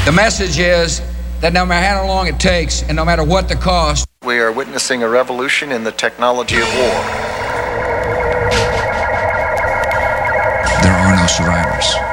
The message is that no matter how long it takes and no matter what the cost, we are witnessing a revolution in the technology of war. There are no survivors.